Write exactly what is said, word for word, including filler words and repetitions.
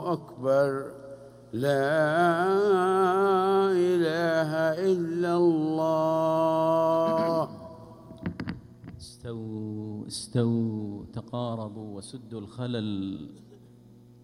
أكبر لا إله إلا الله. استووا استووا تقاربوا وسدوا الخلل.